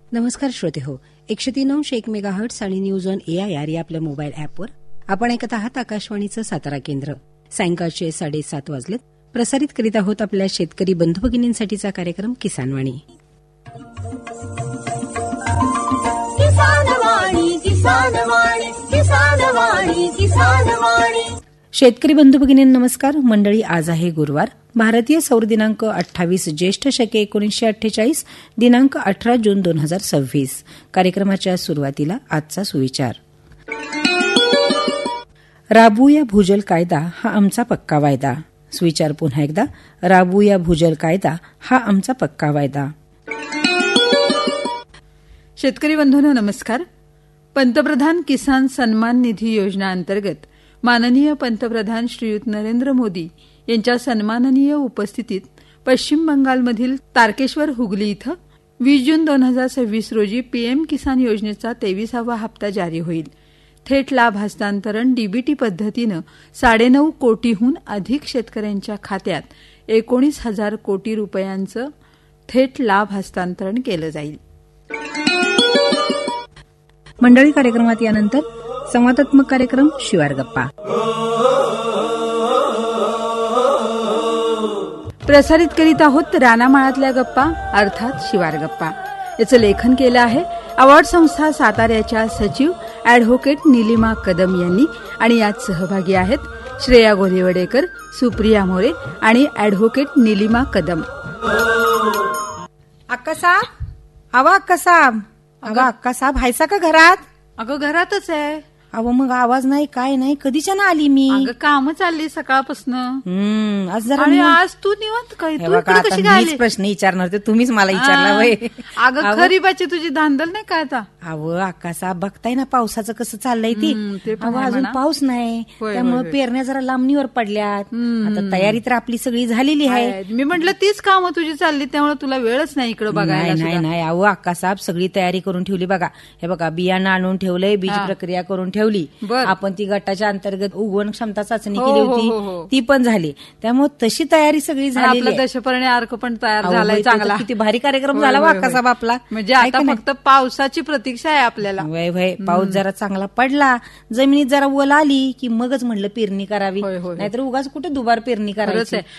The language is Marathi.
नमस्कार श्रोते हो, 103.1 मेगाहर्ट्झ आणि न्यूज ऑन AIR या आपल्या मोबाईल ॲपवर आपण ऐकत आहात आकाशवाणीचं सातारा केंद्र. सायंकाळचे 7:30 वाजलेत. प्रसारित करीत आहोत आपल्या शेतकरी बंधू भगिनींसाठीचा कार्यक्रम किसानवाणी. शेतकरी बंधू भगिनींना नमस्कार. मंडळी, आज आहे गुरुवार. भारतीय सौर दिनांक 28 ज्येष्ठ शके 1948, दिनांक 18 जून 2026. कार्यक्रमाच्या सुरुवातीला आजचा सुविचार. राबवूया भूजल कायदा हा आमचा पक्का वायदा. सुविचार पुन्हा एकदा. राबवूया भूजल कायदा हा आमचा पक्का वायदा. शेतकरी बंधूंनो नमस्कार. पंतप्रधान किसान सन्मान निधी योजना अंतर्गत माननीय पंतप्रधान श्रीयुत नरेंद्र मोदी यांच्या सन्माननीय उपस्थितीत पश्चिम बंगालमधील तारकेश्वर हुगली इथं 20 जून 2026 रोजी पीएम किसान योजनेचा 23वा हप्ता जारी होईल. थेट लाभ हस्तांतरण डीबीटी पद्धतीनं 9.5 कोटीहून अधिक शेतकऱ्यांच्या खात्यात 19,000 कोटी रुपयांचं थेट लाभ हस्तांतरण केलं जाईल. मंडळी, कार्यक्रमात यानंतर संवादात्मक कार्यक्रम शिवार गप्पा प्रसारित करीत आहोत. रानामाळातल्या गप्पा अर्थात शिवार गप्पा. याचं लेखन केलं आहे अवॉर्ड संस्था साताऱ्याच्या सचिव अॅडव्होकेट निलिमा कदम यांनी आणि यात सहभागी आहेत श्रेया गोरेवडेकर, सुप्रिया मोरे आणि अॅडव्होकेट निलिमा कदम. अक्कासाब, अवा अक्कासाब, अगं अक्कासाब हायसा का घरात? अगं घरातच आहे. अहो मग आवाज नाही, काय नाही, कधीच्या ना आली मी? अगं काम चालली सकाळपासून. आज जरा आणि आज तू निवांत काय? तू इकडे कशी काय आली? प्रश्न विचारणार ते तुम्हीच मला विचारला वय. अगं खरीबाची तुझी धांदल नाही काय आता? अहो अक्कासाब, बघताय ना पावसाचं कसं चाललंय ती. अजून पाऊस नाही, त्यामुळे पेरण्या जरा लांबणीवर पडल्यात. आता तयारी तर आपली सगळी झालेली आहे. मी म्हटलं तीच कामं तुझी चालली, त्यामुळे तुला वेळच नाही इकडे बघायला. नाही अहो अक्कासाब, सगळी तयारी करून ठेवली बघा. हे बघा, बियाणं आणून ठेवलंय, बीज प्रक्रिया करून ठेवली. आपण ती गटाच्या अंतर्गत उगवण क्षमता चाचणी केली होती, ती पण झाली. त्यामुळे तशी तयारी सगळी झाली. आपला दशपर्णी अर्क पण तयार झालाय. चांगला, किती भारी कार्यक्रम झाला अक्कासाब आपला. म्हणजे आता फक्त पावसाची प्रतीक्षा आहे आपल्याला. वय पाऊस जरा चांगला पडला, जमिनीत जरा ओल आली की मगच म्हटलं पेरणी करावी, नाहीतर उगाच कुठे दुबार पेरणी करायची.